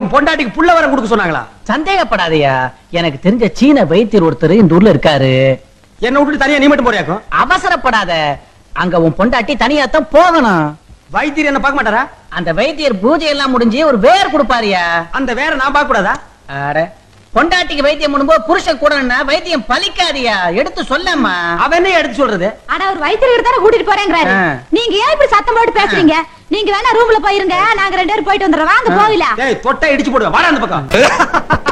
உன் பொண்டாட்டிக்கு புள்ள வரம் கொடுக்க சொன்னாங்களா? சந்தேகப்படாதயா, எனக்கு தெரிஞ்ச சீன வைத்தியர் ஒருத்தர் இந்த ஊர்ல இருக்காரு. என்ன விட்டுட்டு தனியா நீ மட்டும் போறியாக்கும்? அவசரப்படாத, அங்க உன் பொண்டாட்டி தனியாத்தான் போகணும். வைத்தியர் என்ன பார்க்க மாட்டாரா? அந்த வைத்தியர் பூஜை எல்லாம் முடிஞ்சு ஒரு வேர் கொடுப்பாரியா. அந்த வேற நான் பார்க்க கூடாதா? அட, பொண்டாட்டிக்கு வைத்தியம் பண்ணும்போது புருஷன் கூடனா வைத்தியம் பலிக்காதியா, எடுத்து சொல்லம்மா. அவன் என்ன எடுத்து சொல்றது? ஆனா ஒரு வைத்தியர் தானே கூட்டிட்டு போறேங்கறாரு. நீங்க ஏன் இப்படி சத்தம் போட்டு பேசுறீங்க? நீங்க வேணா ரூம்ல போயிருங்க, நாங்க 2 பேரும் போயிட்டு வந்துறோம். வாங்க போகலாம். டேய் தொட்டா இடிச்சு போடுவேன், வாடா அந்த பக்கம்.